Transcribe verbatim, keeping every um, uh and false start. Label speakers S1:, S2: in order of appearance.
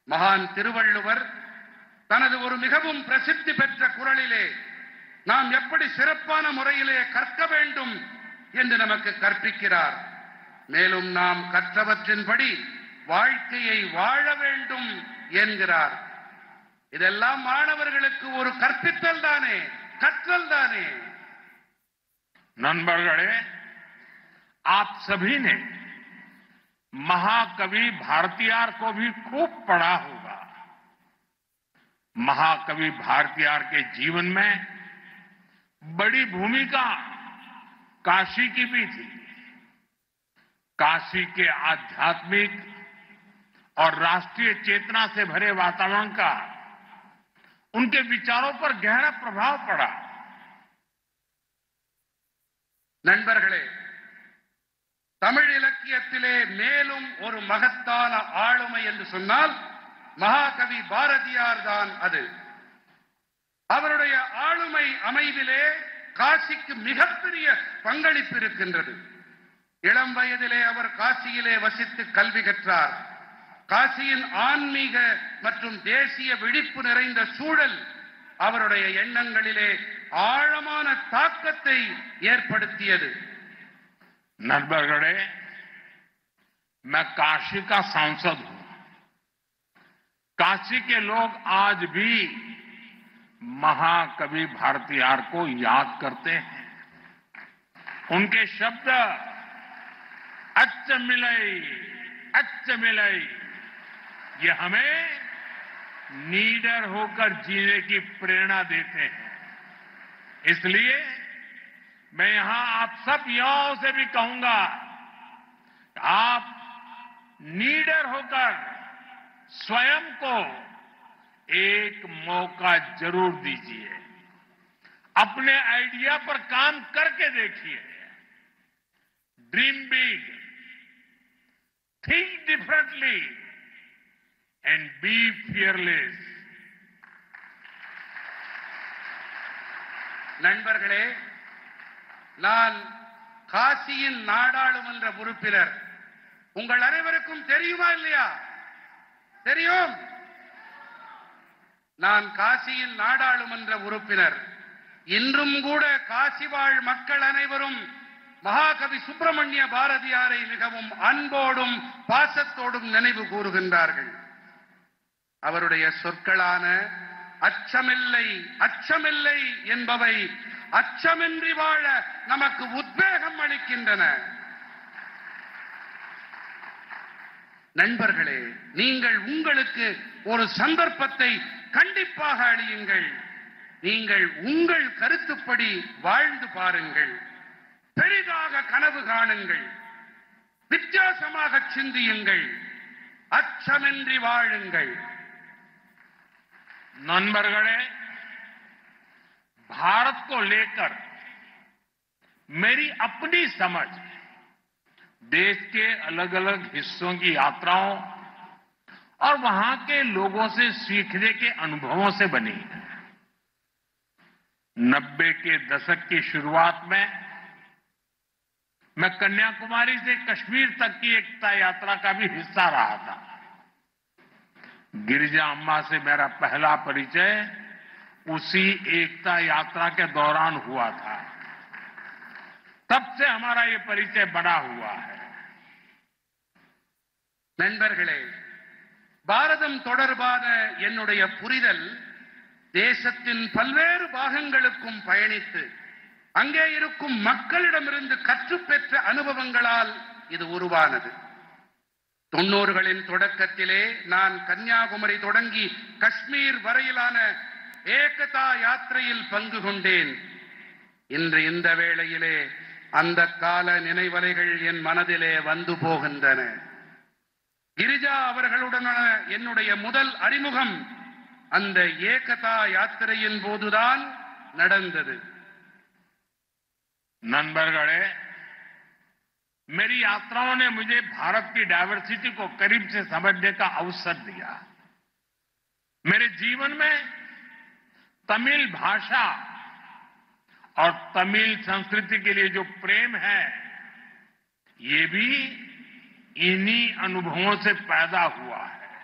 S1: மகான் திருவள்ளுவர் தனது ஒரு மிகவும் பிரசித்தி பெற்ற குறளிலே நாம் எப்படி சிறப்பான முறையிலே கற்க வேண்டும் என்று நமக்கு கற்பிக்கிறார். மேலும் நாம் கற்றவற்றின்படி வாழ்க்கையை வாழ வேண்டும் என்கிறார். இதெல்லாம் மாணவர்களுக்கு ஒரு கற்பித்தல் தானே, கற்றல் தானே.
S2: नंबरगढ़े, आप सभी ने महाकवि भारतीयार को भी खूब पढ़ा होगा। महाकवि भारतीयार के जीवन में बड़ी भूमिका काशी की भी थी। काशी के आध्यात्मिक और राष्ट्रीय चेतना से भरे वातावरण का उनके विचारों पर गहरा प्रभाव पड़ा।
S1: நண்பர்களே, தமிழ் இலக்கியத்திலே மேலும் ஒரு மகத்தான ஆளுமை என்று சொன்னால் மகாகவி பாரதியார் தான் அது. அவருடைய ஆளுமை அமைவிலே காசிக்கு மிகப்பெரிய பங்களிப்பு இருக்கின்றது. இளம் வயதிலே அவர் காசியிலே வசித்து கல்வி கற்றார். காசியின் ஆன்மீக மற்றும் தேசிய விழிப்பு நிறைந்த சூழல் அவருடைய எண்ணங்களிலே ஆழமான தாக்கத்தை ஏற்படுத்தியது.
S2: नंबरगढ़े, मैं काशी का सांसद हूं। काशी के लोग आज भी महाकवि भारतीयार को याद करते हैं। उनके शब्द अच्छ मिलई अच्छ मिलई ये हमें नीडर होकर जीने की प्रेरणा देते हैं। इसलिए मैं यहां आप सब युवाओं से भी कहूंगा कि आप नीडर होकर स्वयं को एक मौका जरूर दीजिए। अपने आइडिया पर काम करके देखिए। Dream big, think differently and be fearless.
S1: நண்பர்களே, நான் காசியின் நாடாளுமன்ற உறுப்பினர். உங்கள் அனைவருக்கும் தெரியுமா இல்லையா? தெரியும். நான் காசியின் நாடாளுமன்ற உறுப்பினர். இன்றும் கூட காசி வாழ் மக்கள் அனைவரும் மகாகவி சுப்பிரமணிய பாரதியாரை மிகவும் அன்போடும் பாசத்தோடும் நினைவு கூறுகின்றார்கள். அவருடைய சொற்களான அச்சமில்லை அச்சமில்லை என்பவை அச்சமின்றி வாழ நமக்கு உத்வேகம் அளிக்கின்றன. நண்பர்களே, நீங்கள் உங்களுக்கு ஒரு சந்தர்ப்பத்தை கண்டிப்பாக அளியுங்கள். நீங்கள் உங்கள் கருத்துப்படி வாழ்ந்து பாருங்கள். பெரிதாக கனவு காணுங்கள். வித்தியாசமாக சிந்தியுங்கள். அச்சமின்றி வாழுங்கள்.
S2: नंबरगढ़े, भारत को लेकर मेरी अपनी समझ देश के अलग अलग हिस्सों की यात्राओं और वहां के लोगों से सीखने के अनुभवों से बनी है। नब्बे के दशक की शुरुआत में मैं कन्याकुमारी से कश्मीर तक की एकता यात्रा का भी हिस्सा रहा था। गिरिजा अम्मा से मेरा पहला परिचय उसी एकता यात्रा के दौरान हुआ था। तब से हमारा ये परिचय बना हुआ है।
S1: நண்பர்களே, பாரதம் தொடர்பான என்னுடைய புரிதல் தேசத்தின் பல்வேறு பாகங்களுக்கும் பயணித்து அங்கே இருக்கும் மக்களிடமிருந்து கற்றுப்பெற்ற அனுபவங்களால் இது உருவானது. தொண்ணூறுகளின் தொடக்கத்திலே நான் கன்னியாகுமரி தொடங்கி காஷ்மீர் வரையிலான ஏகதா யாத்திரையில் பங்கு கொண்டேன். இன்று இந்த வேளையிலே அந்த கால நினைவலைகள் என் மனதிலே வந்து போகின்றன. கிரிஜா அவர்களுடனான என்னுடைய முதல் அறிமுகம் அந்த ஏகதா யாத்திரையின் போதுதான் நடந்தது.
S2: नंबरगढ़े, मेरी यात्राओं ने मुझे भारत की डायवर्सिटी को करीब से समझने का अवसर दिया। मेरे जीवन में तमिल भाषा और तमिल संस्कृति के लिए जो प्रेम है, ये भी इन्हीं अनुभवों से पैदा हुआ है।